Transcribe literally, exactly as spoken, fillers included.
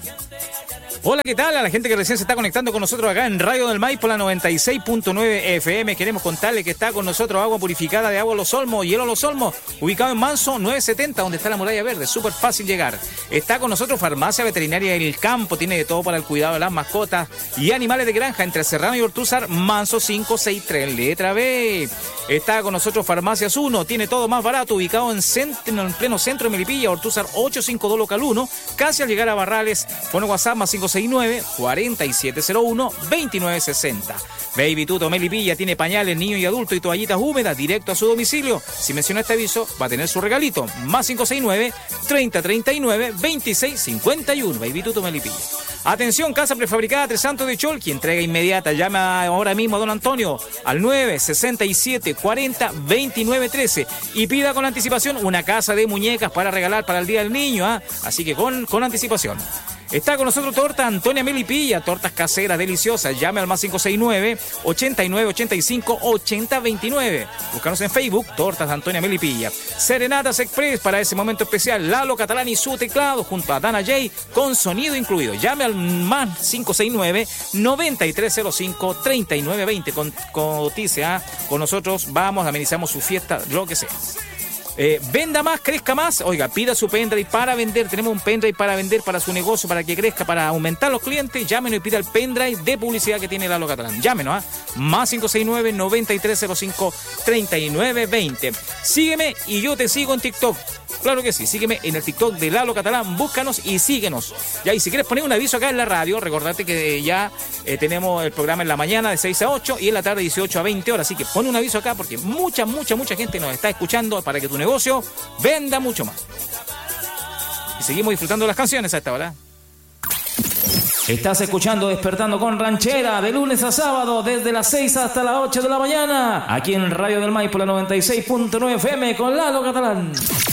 Hola, ¿qué tal? A la gente que recién se está conectando con nosotros acá en Radio del Maipo, la noventa y seis punto nueve F M. Queremos contarle que está con nosotros agua purificada de Agua Los Olmos, Hielo Los Olmos, ubicado en Manso novecientos setenta, donde está la muralla verde. Súper fácil llegar. Está con nosotros Farmacia Veterinaria del Campo. Tiene de todo para el cuidado de las mascotas y animales de granja entre Serrano y Ortúzar. Manso quinientos sesenta y tres, letra B. Está con nosotros Farmacias uno. Tiene todo más barato, ubicado en, centro, en pleno centro de Melipilla, Ortúzar ochocientos cincuenta y dos, local uno. Casi al llegar a Barrales. Pone WhatsApp más cinco seis nueve, cuatro siete cero uno, dos nueve seis cero. Baby Tuto Melipilla tiene pañales, niños y adultos y toallitas húmedas directo a su domicilio. Si menciona este aviso, va a tener su regalito. Más cinco seis nueve, treinta treinta y nueve, veintiséis cincuenta y uno. Baby Tuto Melipilla. Atención, casa prefabricada Tres Santos de Cholqui, entrega inmediata. Llama ahora mismo a don Antonio al nueve sesenta y siete, cuarenta, veintinueve trece y pida con anticipación una casa de muñecas para regalar para el Día del Niño, ¿eh? Así que con, con anticipación. Está con nosotros Torta Antonia Melipilla, tortas caseras deliciosas. Llame al más cinco seis nueve, ochenta y nueve ochenta y cinco, ochenta veintinueve. Búscanos en Facebook, Tortas Antonia Melipilla. Serenatas Express para ese momento especial. Lalo Catalán y su teclado junto a Dana J con sonido incluido. Llame al más cinco seis nueve, noventa y tres cero cinco, treinta y nueve veinte. Con, cotice, ¿eh? Con nosotros vamos, amenizamos su fiesta, lo que sea. Eh, venda más, crezca más. Oiga, pida su pendrive para vender. Tenemos un pendrive para vender para su negocio, para que crezca, para aumentar los clientes. Llámenos y pida el pendrive de publicidad que tiene Lalo Catalán. Llámenos, ¿eh? Más cinco seis nueve, noventa y tres cero cinco, treinta y nueve veinte. Sígueme y yo te sigo en TikTok. Claro que sí, sígueme en el TikTok de Lalo Catalán, búscanos y síguenos. Ya, y si quieres poner un aviso acá en la radio, recordate que ya eh, tenemos el programa en la mañana de seis a ocho y en la tarde dieciocho a veinte horas. Así que pon un aviso acá porque mucha, mucha, mucha gente nos está escuchando para que tu negocio venda mucho más. Y seguimos disfrutando las canciones a esta hora. Estás escuchando Despertando con Ranchera de lunes a sábado desde las seis hasta las ocho de la mañana aquí en Radio del Maipo, la noventa y seis punto nueve F M con Lalo Catalán.